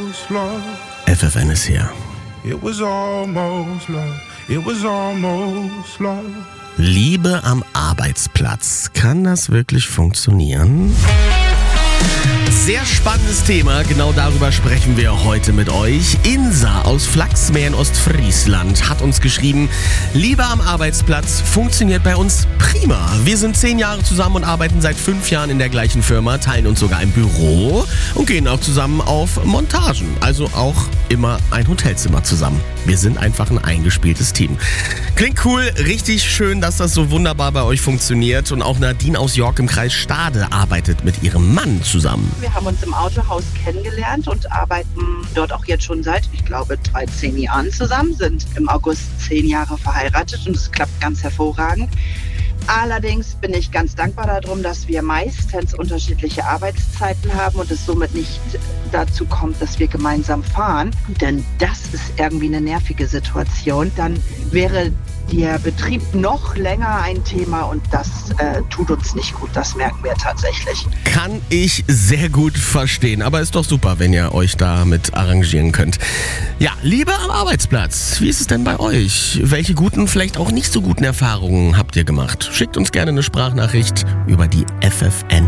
almost love. FFN ist hier. It was almost love. It was almost love. Liebe am Arbeitsplatz. Kann das wirklich funktionieren? Sehr spannendes Thema, genau darüber sprechen wir heute mit euch. Insa aus Flaxmeer in Ostfriesland hat uns geschrieben, Liebe am Arbeitsplatz funktioniert bei uns prima. Wir sind 10 Jahre zusammen und arbeiten seit 5 Jahren in der gleichen Firma, teilen uns sogar ein Büro und gehen auch zusammen auf Montagen. Also auch immer ein Hotelzimmer zusammen. Wir sind einfach ein eingespieltes Team. Klingt cool, richtig schön, dass das so wunderbar bei euch funktioniert. Und auch Nadine aus York im Kreis Stade arbeitet mit ihrem Mann zusammen. Wir haben uns im Autohaus kennengelernt und arbeiten dort auch jetzt schon seit, ich glaube, 13 Jahren zusammen, sind im August 10 Jahre verheiratet und es klappt ganz hervorragend. Allerdings bin ich ganz dankbar darum, dass wir meistens unterschiedliche Arbeitszeiten haben und es somit nicht dazu kommt, dass wir gemeinsam fahren. Denn das ist irgendwie eine nervige Situation. Dann wäre der Betrieb noch länger ein Thema und das tut uns nicht gut. Das merken wir tatsächlich. Kann ich sehr gut verstehen. Aber ist doch super, wenn ihr euch damit arrangieren könnt. Ja, Liebe am Arbeitsplatz. Wie ist es denn bei euch? Welche guten, vielleicht auch nicht so guten Erfahrungen habt ihr gemacht? Schickt uns gerne eine Sprachnachricht über die FFN